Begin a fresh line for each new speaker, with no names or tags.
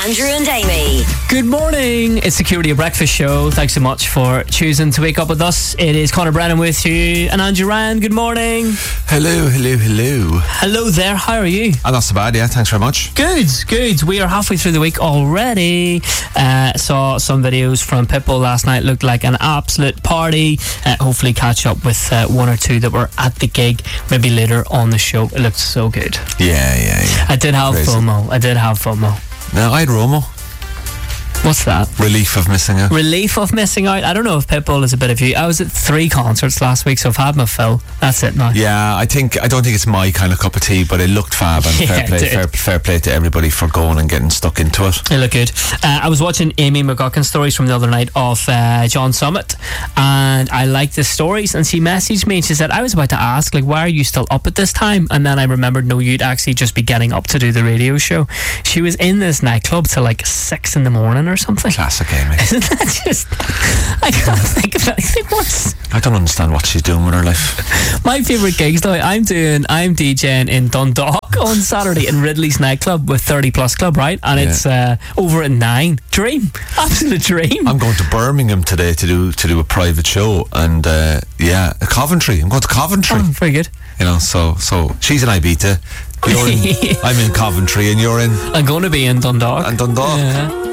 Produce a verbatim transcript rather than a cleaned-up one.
Andrew and Amy.
Good morning. It's Security Breakfast Show. Thanks so much for choosing to wake up with us. It is Conor Brennan with you and Andrew Ryan. Good morning.
Hello, hello, hello.
Hello there. How are you?
I'm not so bad, yeah. Thanks very much.
Good, good. We are halfway through the week already. Uh, saw some videos from Pitbull last night. Looked like an absolute party. Uh, hopefully catch up with uh, one or two that were at the gig maybe later on the show. It looked so good.
Yeah, yeah, yeah.
I did have
Crazy.
FOMO. I did have FOMO.
No, I had Romo.
What's that?
Relief of missing out.
Relief of missing out. I don't know if Pitbull is a bit of you. I was at three concerts last week, so I've had my fill. That's it now.
Yeah, I think I don't think it's my kind of cup of tea, but it looked fab, and
Yeah,
fair play,
it did.
fair, fair play to everybody for going and getting stuck into it.
They look good. Uh, I was watching Amy McGuckin's stories from the other night of uh, John Summit, and I liked the stories, and she messaged me and she said, I was about to ask, like, why are you still up at this time? And then I remembered, no, you'd actually just be getting up to do the radio show. She was in this nightclub till like six in the morning or something.
Classic Amy.
Isn't that just... I can't think of anything worse.
I don't understand what she's doing with her life.
My favourite gigs though, I'm doing, I'm DJing in Dundalk on Saturday in Ridley's nightclub with thirty plus Club, right? And
Yeah.
it's uh, over at nine. Dream. Absolute dream.
I'm going to Birmingham today to do to do a private show, and uh, yeah, Coventry. I'm going to Coventry.
Oh, very good.
You know, so so she's in Ibiza. You're in, I'm in Coventry, and you're in
I'm going to be in Dundalk.
and Dundalk.
Yeah.